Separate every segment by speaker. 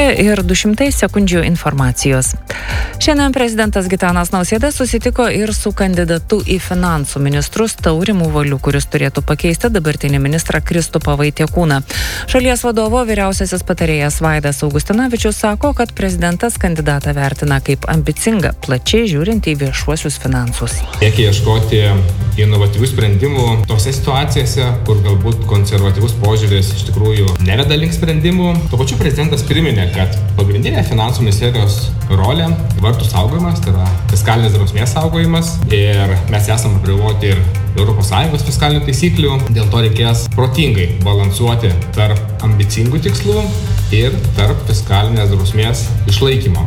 Speaker 1: ir 200 sekundžių informacijos. Šiandien prezidentas Gitanas Nausėda susitiko ir su kandidatu į finansų ministrus Taurimu Valiu, kuris turėtų pakeisti dabartinį ministrą Kristupą Vaitiekūną. Šalies vadovo vyriausiasis patarėjas Vaidas Augustinavičius sako, kad prezidentas kandidatą vertina kaip ambicingą, plačiai žiūrint į viešuosius finansus.
Speaker 2: Reikia ieškoti inovatyvių sprendimų tose situacijose, kur galbūt konservatyvus požiūris iš tikrųjų neveda link sprendimų. Tuo pačiu prezidentas priminė, kad pagrindinė finansų ministerijos rolė vartų saugojimas, tai yra fiskalinės drausmės saugojimas, ir mes esame apriboti ir ES fiskalinių taisyklių. Dėl to reikės protingai balansuoti tarp ambicingų tikslų ir tarp fiskalinės drausmės išlaikymo.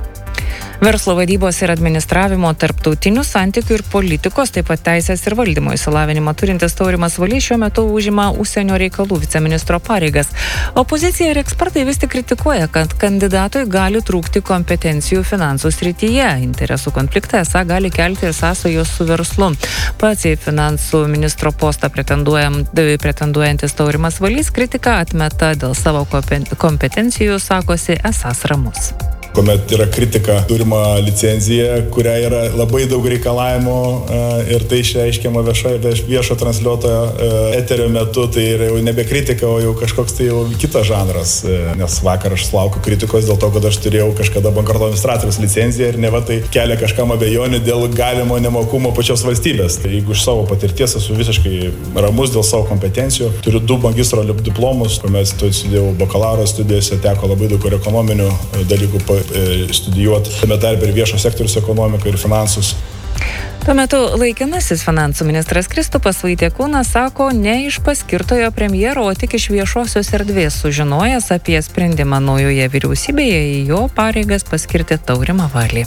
Speaker 1: Verslo vadybos ir administravimo, tarptautinių santykių ir politikos, taip pat teisės ir valdymo išsilavinimą turintis Taurimas Valys šiuo metu užima užsienio reikalų viceministro pareigas. Opozicija ir ekspertai vis tik kritikuoja, kad kandidatui gali trūkti kompetencijų finansų srityje. Interesų konfliktą esą gali kelti ir sąsajos su verslu. Pats į finansų ministro postą pretenduojantis Taurimas Valys kritiką atmeta dėl savo kompetencijų, sakosi esąs ramus.
Speaker 3: Kuomet yra kritika turima licencija, kuria yra labai daug reikalavimų ir tai išreiškiama viešo transliuotojo eterio metu, tai yra jau nebe kritika, o jau kažkoks tai jau kitas žanras. Nes vakar aš sulaukiu kritikos dėl to, kad aš turėjau kažkada bankroto administratoriaus licenciją ir neva tai kelia kažkam abejonių dėl galimo nemokumo pačios valstybės. Tai jeigu iš savo patirties esu visiškai ramus dėl savo kompetencijų, turiu 2 magistro diplomus, kuomet studijavau bakalauro studijose, teko labai daug ir ekonominių dalykų studijuoti, tame tarpe ir viešo sektoriaus ekonomiką ir finansus.
Speaker 1: Tuo metu laikinasis finansų ministras Kristupas Vaitiekūnas sako, ne iš paskirtojo premjero, o tik iš viešosios erdvės sužinojęs apie sprendimą naujoje vyriausybėje į jo pareigas paskirti Taurimą Valį.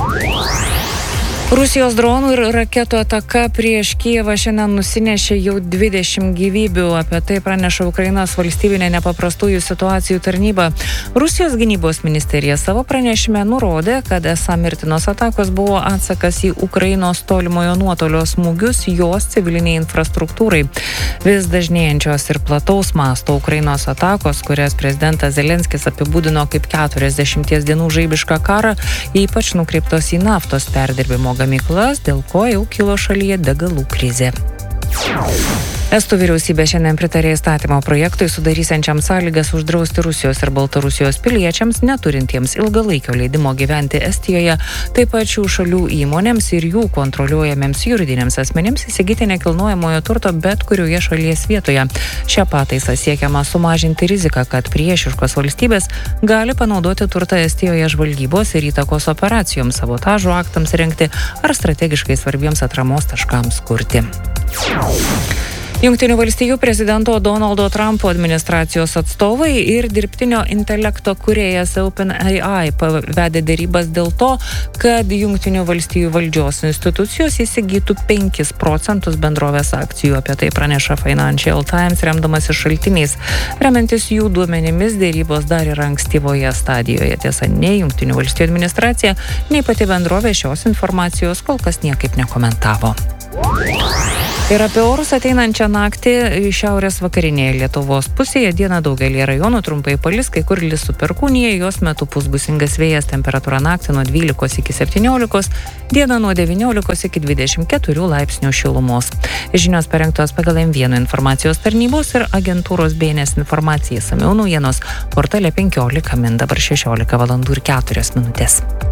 Speaker 1: Rusijos dronų ir raketų ataka prieš Kijevą šiandien nusinešė jau 20 gyvybių. Apie tai praneša Ukrainos valstybinė nepaprastųjų situacijų tarnyba. Rusijos gynybos ministerija savo pranešime nurodė, kad esą mirtinos atakos buvo atsakas į Ukrainos tolimojo nuotolio smūgius jos civiliniai infrastruktūrai. Vis dažnėjančios ir plataus masto Ukrainos atakos, kurias prezidentas Zelenskis apibūdino kaip 40 dienų žaibišką karą, ypač nukreiptos į naftos perdirbimo gamyklas, dėl ko jau kilo šalyje degalų krizė. Estų vyriausybė šiandien pritarė įstatymo projektui sudarysiančiam sąlygas uždrausti Rusijos ir Baltarusijos piliečiams neturintiems ilgalaikio leidimo gyventi Estijoje, taip pat šių šalių įmonėms ir jų kontroliuojamiems juridiniams asmenims įsigyti nekilnojamojo turto bet kurioje šalies vietoje. Šią pataisą siekiama sumažinti riziką, kad priešiškos valstybės gali panaudoti turtą Estijoje žvalgybos ir įtakos operacijoms, sabotažo aktams rengti ar strategiškai svarbiems atramos taškams kurti. Jungtinių valstijų prezidento Donaldo Trumpo administracijos atstovai ir dirbtinio intelekto kūrėjas OpenAI vedė derybas dėl to, kad Jungtinių valstijų valdžios institucijos įsigytų 5% bendrovės akcijų. Apie tai praneša Financial Times remdamasis šaltiniais. Remiantis jų duomenimis, derybos dar yra ankstyvoje stadijoje. Tiesa, nei Jungtinių valstijų administracija, nei pati bendrovė šios informacijos kol kas niekaip nekomentavo. Ir apie orus ateinančią naktį šiaurės vakarinėje Lietuvos pusėje dieną daugelį rajonų trumpai palis, kai kur lis su perkūnija, jos metu pūs gūsingas vėjas, temperatūra naktį nuo 12 iki 17, dieną nuo 19 iki 24 laipsnių šilumos. Žinios parengtos pagal M1 informacijos tarnybos ir agentūros BNS informacija. Išsamiau naujienos portale 15 min, dabar 16 valandų ir 4 minutės.